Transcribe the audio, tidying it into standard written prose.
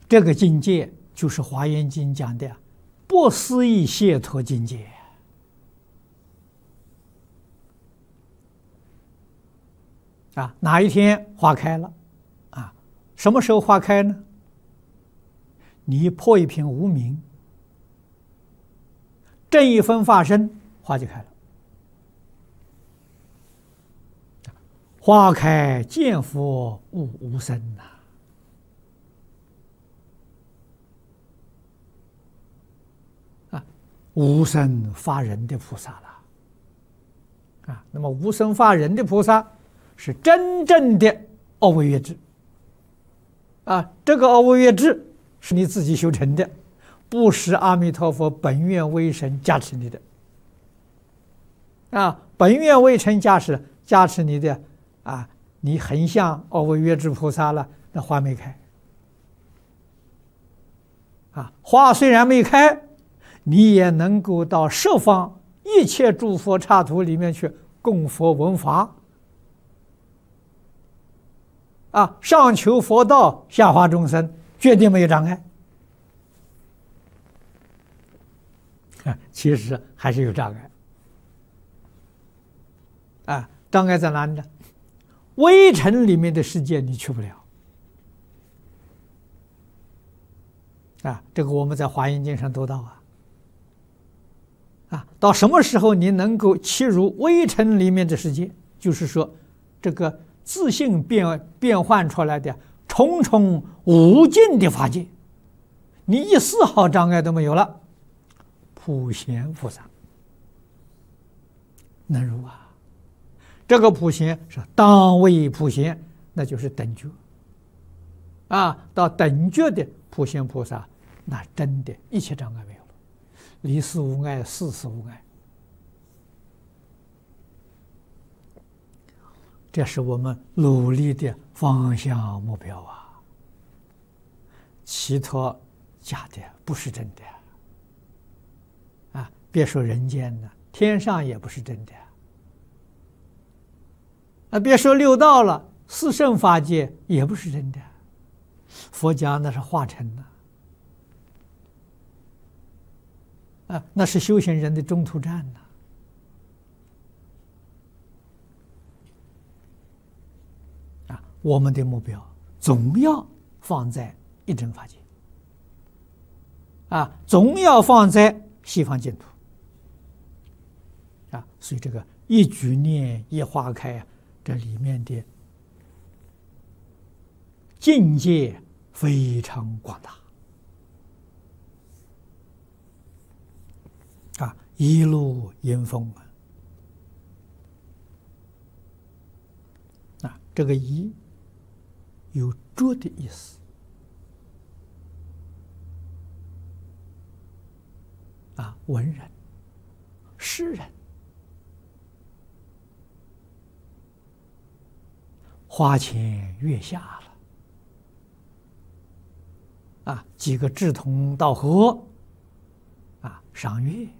这个境界就是《华严经》讲的不思议解脱境界啊！哪一天花开了啊？什么时候花开呢？你破一品无明，正一分法身，花就开了。花开见佛悟无生呐！无生发人的菩萨了啊！那么无生发人的菩萨是真正的阿惟越致啊！这个阿惟越致是你自己修成的，不是阿弥陀佛本愿威神加持你的啊！本愿威神加持你的啊！你很像阿惟越致菩萨了，那花没开啊！花虽然没开，你也能够到十方一切诸佛刹土里面去供佛闻法啊！上求佛道，下化众生，绝对没有障碍啊！其实还是有障碍啊！障碍在哪里呢？微尘里面的世界你去不了啊！这个我们在《华严经》上读到啊，到什么时候你能够切入微尘里面的世界？就是说，这个自性变换出来的重重无尽的法界，你一丝毫障碍都没有了。普贤菩萨能入啊！这个普贤是当为普贤，那就是等觉啊！到等觉的普贤菩萨，那真的一切障碍没有。离世无碍，事事无碍，这是我们努力的方向目标啊！其他假的，不是真的啊！别说人间了，天上也不是真的啊！别说六道了，四圣法界也不是真的，佛家那是化成的。啊，那是修行人的中途站呐！啊，我们的目标总要放在一真法界，啊，总要放在西方净土，啊，所以这个一举念一花开，这里面的境界非常广大。啊，一路迎风啊！这个“一”有拙的意思啊，文人、诗人，花前月下了啊，几个志同道合啊，赏月。